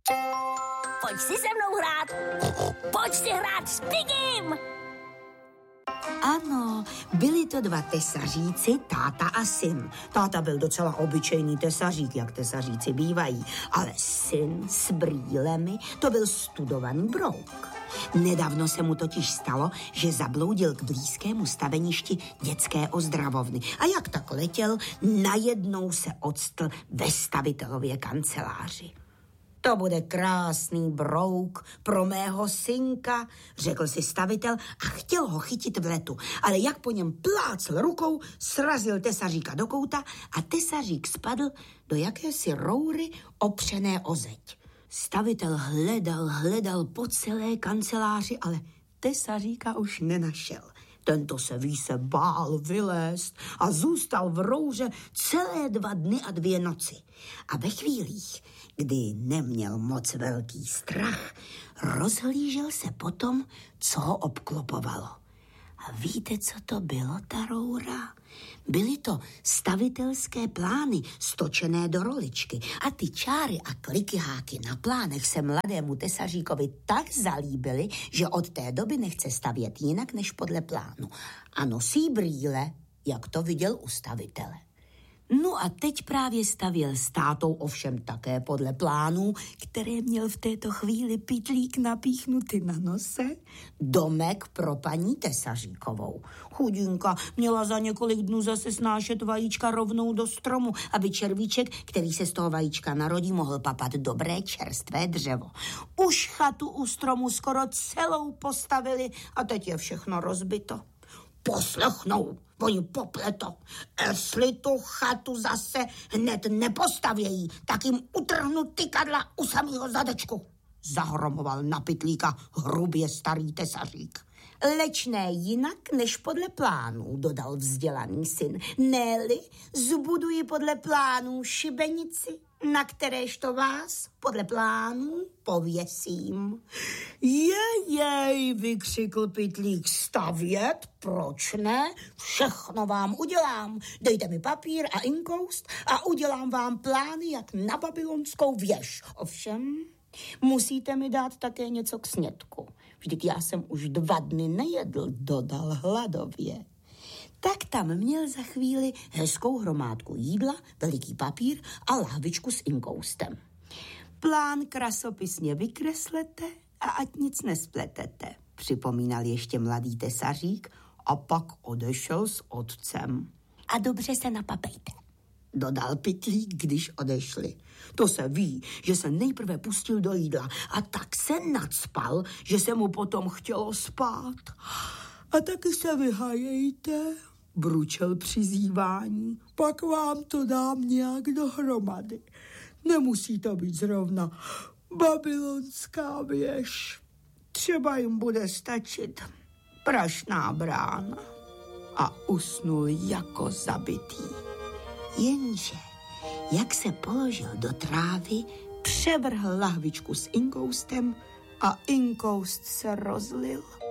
Pojď si se mnou hrát. Pojď si hrát s Pigim. Ano, byli to dva tesaříci, táta a syn. Táta byl docela obyčejný tesařík, jak tesaříci bývají, ale syn s brýlemi, to byl studovaný brouk. Nedávno se mu totiž stalo, že zabloudil k blízkému staveništi dětské ozdravovny. A jak tak letěl, najednou se octl ve stavitelově kanceláři. To bude krásný brouk pro mého synka, řekl si stavitel a chtěl ho chytit v letu. Ale jak po něm plácl rukou, srazil tesaříka do kouta a tesařík spadl do jakési roury opřené o zeď. Stavitel hledal po celé kanceláři, ale tesaříka už nenašel. Tento se bál vylézt a zůstal v rouře celé 2 dny a 2 noci. A ve chvílích, kdy neměl moc velký strach, rozhlížel se potom, co ho obklopovalo. A víte, co to bylo, ta roura? Byly to stavitelské plány stočené do roličky a ty čáry a klikyháky na plánech se mladému tesaříkovi tak zalíbily, že od té doby nechce stavět jinak než podle plánu. A nosí brýle, jak to viděl u stavitele. No a teď právě stavěl s tátou, ovšem také podle plánů, které měl v této chvíli Pytlík napíchnutý na nose, domek pro paní tesaříkovou. Chudinka měla za několik dnů zase snášet vajíčka rovnou do stromu, aby červíček, který se z toho vajíčka narodí, mohl papat dobré čerstvé dřevo. Už chatu u stromu skoro celou postavili a teď je všechno rozbito. Poslechnou, oni popleto. Jestli tu chatu zase hned nepostavějí, tak jim utrhnu tykadla u samého zadečku. Zahromoval na Pytlíka hrubě starý tesařík. Leč ne jinak než podle plánů, dodal vzdělaný syn. Ne-li zbuduji podle plánů šibenici, na kteréžto vás podle plánů pověsím. Jej, vykřikl Pytlík, stavět? Proč ne? Všechno vám udělám. Dejte mi papír a inkoust a udělám vám plány jak na babylonskou věž. Ovšem, musíte mi dát také něco k snědku. Vždyť já jsem už 2 dny nejedl, dodal hladově. Tak tam měl za chvíli hezkou hromádku jídla, veliký papír a lahvičku s inkoustem. Plán krasopisně vykreslete a ať nic nespletete, připomínal ještě mladý tesařík a pak odešel s otcem. A dobře se napapejte, dodal Pytlík, když odešli. To se ví, že se nejprve pustil do jídla a tak se nacpal, že se mu potom chtělo spát. A taky se vyhajejte, bručel přizývání, pak vám to dám nějak dohromady. Nemusí to být zrovna babylonská věž. Třeba jim bude stačit prašná brána. A usnul jako zabitý. Jenže, jak se položil do trávy, převrhl lahvičku s inkoustem a inkoust se rozlil.